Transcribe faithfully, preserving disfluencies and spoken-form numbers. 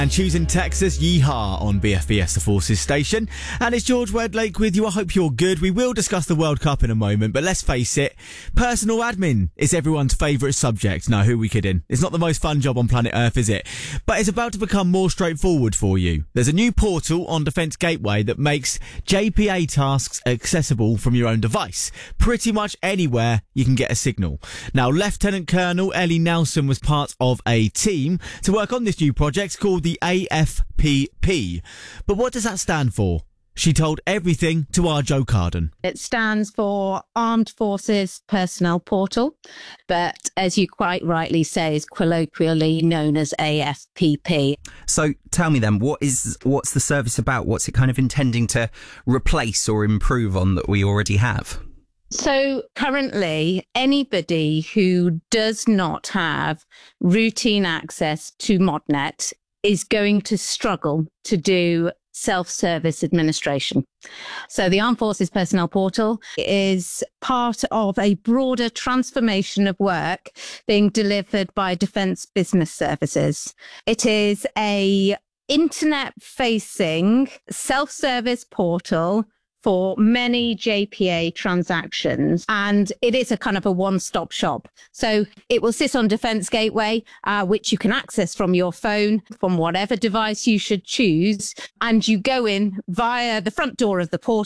And choosing Texas, yeehaw, on B F B S, the Forces station. And it's George Wedlake with you. I hope you're good. We will discuss the World Cup in a moment, but let's face it, personal admin is everyone's favourite subject. No, who are we kidding? It's not the most fun job on planet Earth, is it? But it's about to become more straightforward for you. There's a new portal on Defence Gateway that makes J P A tasks accessible from your own device. Pretty much anywhere you can get a signal. Now, Lieutenant Colonel Ellie Nelson was part of a team to work on this new project called the A F P P. But what does that stand for? She told everything to our Joe Carden. It stands for Armed Forces Personnel Portal, but as you quite rightly say, is colloquially known as A F P P. So tell me then, what is what's the service about? What's it kind of intending to replace or improve on that we already have? So currently, anybody who does not have routine access to ModNet is going to struggle to do self-service administration. So the Armed Forces Personnel Portal is part of a broader transformation of work being delivered by Defence Business Services. It is a internet-facing self-service portal for many J P A transactions, and it is a kind of a one-stop shop. So it will sit on Defence Gateway, uh, which you can access from your phone, from whatever device you should choose, and you go in via the front door of the portal.